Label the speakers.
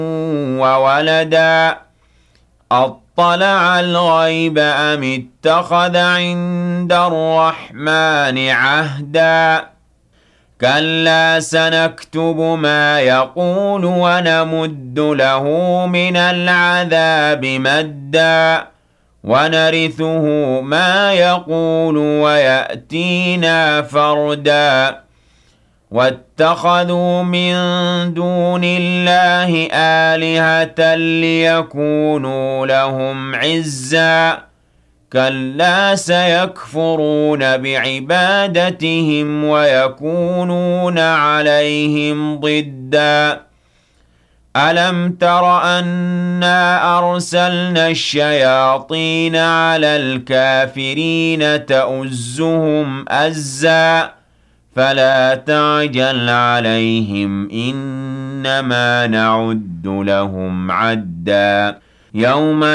Speaker 1: وولدا أطلع الغيب أم اتخذ عند الرحمن عهدا كلا سنكتب ما يقول ونمد له من العذاب مدا ونرثه ما يقول ويأتينا فردا واتخذوا من دون الله آلهة ليكونوا لهم عزا كلا سيكفرون بعبادتهم ويكونون عليهم ضدا ألم تر أنا أرسلنا الشياطين على الكافرين تؤزهم أزا فلا تعجل عليهم إنما نعد لهم عدا يوم